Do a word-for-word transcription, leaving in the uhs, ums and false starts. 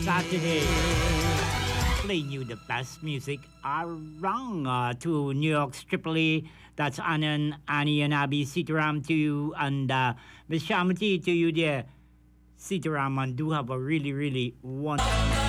Saturday. Playing you the best music around uh, to New York's Tripoli. That's Anand, Annie, and Abby, Sitaram to you, and uh, Miss Shamati to you there. Sitaram, and do have a really, really wonderful.